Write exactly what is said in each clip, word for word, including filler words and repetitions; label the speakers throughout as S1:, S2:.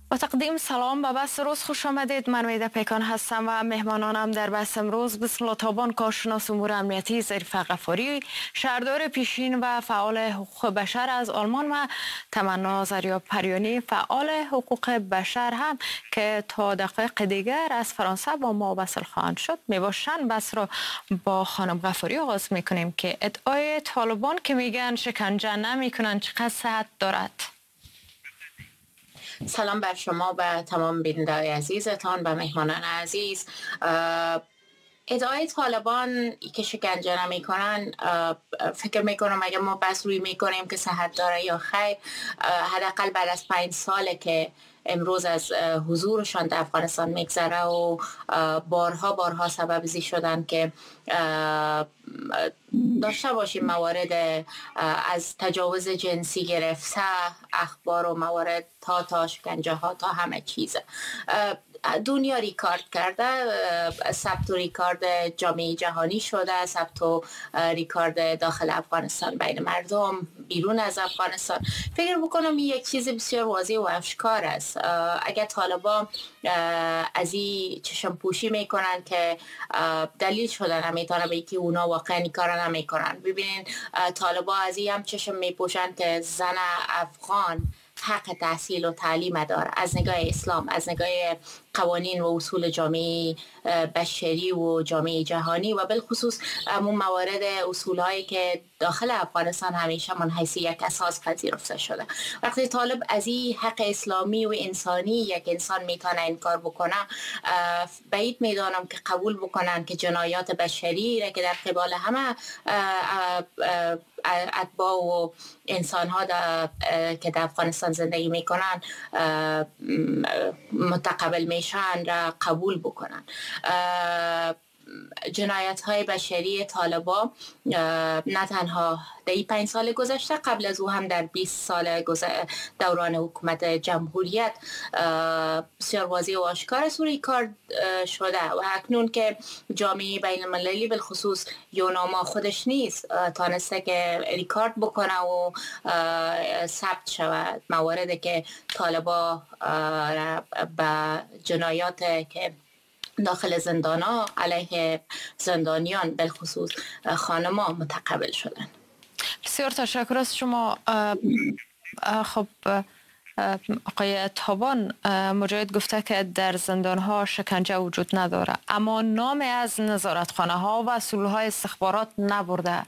S1: با تقدیم سلام به بحث روز خوش آمدید. من میده پیکان هستم و مهمانانم در بحث امروز بسم الله تابان، کارشناس امور امنیتی، ظریف غفاری شهردار پیشین و فعال حقوق بشر از آلمان و تمنا زریاب پریانی فعال حقوق بشر هم که تا دقایق دیگر از فرانسه با ما وصل خواهند شد میباشند. بحث را با خانم غفاری آغاز میکنیم که ادعای طالبان که میگن شکنجه نمیکنن چقدر صحت دارد؟
S2: سلام بر شما و تمام بینندگان عزیزتان و مهمانان عزیز. ادعای طالبان که شکنجه نمی کنن، فکر میکنم اگر ما بس روی میکنیم که صحت داره یا خیر، حداقل بعد از پنج ساله که امروز از حضورشان در افغانستان میگذره و بارها بارها سبب زی شدن که داشته باشیم موارد از تجاوز جنسی گرفته اخبار و موارد تا تا شکنجه ها تا همه چیز. دنیا ریکارد کرده، ثبت و ریکارد جامعه جهانی شده، ثبت و ریکارد داخل افغانستان بین مردم، بیرون از افغانستان. فکر بکنم این یک چیز بسیار واضح و آشکار است. اگر طالبان از این چشم پوشی میکنن که دلیل شده نمیتونه به که اونا واقعا این کار نمیکنن. ببینین طالبان از این هم چشم میپوشن که زن افغان حق تحصیل و تعلیم داره از نگاه اسلام، از نگاه قوانین و اصول جامعه بشری و جامعه جهانی و بالخصوص همون موارد اصول هایی که داخل افغانستان همیشه من حیث یک اساس پذیرفته شده. وقتی طالب از این حق اسلامی و انسانی یک انسان میتونه این کار بکنه، بعید میدانم که قبول بکنن که جنایات بشری را که در قبال همه اتباع و انسان ها که در افغانستان زندگی میکنن متقبل میشن را قبول بکنن. جنایت های بشری طالبا نه تنها در این پنج سال گذشته، قبل از او هم در بیست سال دوران حکومت جمهوریت بسیار واضح و آشکار است و ریکارد شده و اکنون که جامعه بین المللی بالخصوص یوناما خودش نیست تانسته که ریکارد بکنه و ثبت شود مواردی که طالبا به جنایات که داخل زندانا علیه زندانیان بالخصوص خانما متقبل شدن.
S1: بسیار تشکر از شما. خب آقای تابان، مجاهد گفته که در زندانها شکنجه وجود نداره، اما نام از نظارتخانه ها و سلولهای استخبارات نبرده.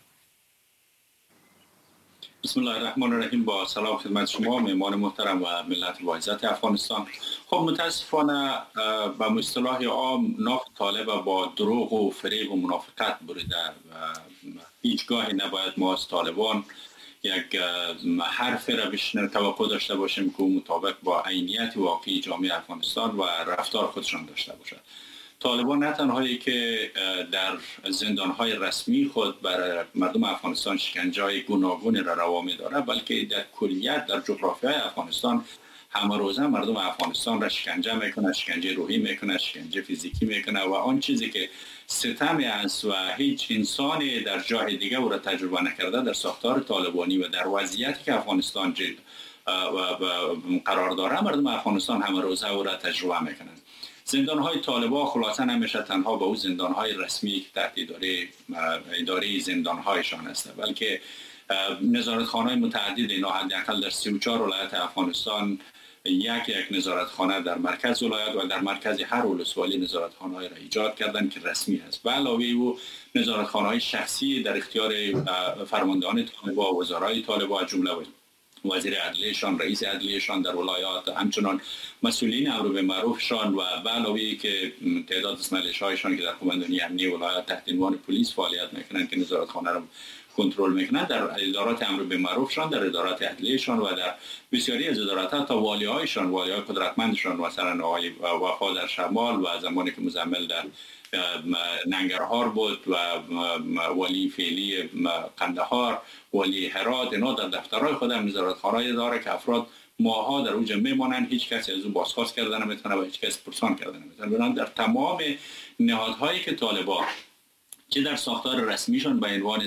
S3: بسم الله الرحمن الرحیم. با سلام خدمت شما مهمان محترم و ملت واعظت افغانستان. خب متاسفانه به مصطلح عام ناف طالب با دروغ و فریب و منافقت بریده و هیچگاهی نباید ما از طالبان یک حرف را بشنویم توقع داشته باشیم که مطابق با عینیت واقعی جامعه افغانستان و رفتار خودشان داشته باشد. طالبان نه تنهایی که در زندانهای رسمی خود برای مردم افغانستان شکنجه‌های گوناگون را روا می‌دارد، بلکه در کلیت در جغرافیای افغانستان همه روزه مردم افغانستان را شکنجه میکنه، شکنجه روحی میکنه، شکنجه فیزیکی میکنه و آن چیزی که ستم است و هیچ انسانی در جای دیگه او را تجربه نکرده در ساختار طالبانی و در وضعیتی که افغانستان قرار داره مردم افغانستان همه روزه او را تجربه میکنن. زندان‌های طالبان خلاصا نمیشه تنها به اون زندان‌های رسمی که تحت اداره اداره زندان‌هایشان است، بلکه نظارتخانه‌های متعدد اینا حداقل در سی و چهار ولایت افغانستان یک یک نظارتخانه در مرکز ولایت و در مرکز هر ولسوالی نظارتخانه‌ای را ایجاد کردن که رسمی است. به علاوه او نظارتخانه‌های شخصی در اختیار فرماندهان طالبان، وزرای طالبان جمله وزیر عدلیه‌شان، رئیس عدلیه‌شان در ولایات، همچنان مسئولین امر به معروفشان و به علاوه که تعداد از ملیشه‌هایشان که در قماندانی امنی ولایات تحت عنوان پلیس فعالیت میکنند که نظارتخانه را کنترل میکنند، در ادارات امر به معروفشان، در ادارات عدلیه‌شان و در بسیاری از ادارات تا والی‌هایشان، والی‌های قدرتمندشان، مثلا آقای وفا در شمال و زمانی که مزمل در ننگرهار بود و والی فعلی قندهار، والی هرات، اینا در دفترهای خود هم نظارتخانه‌ای داره که افراد ماها در اونجا میمانند، هیچ کسی از اون بازخواست کردن نمیتونه و هیچ کس پرسان کردن نمیتونه. بنابراین در تمام نهادهایی که طالبان چه در ساختار رسمیشان به عنوان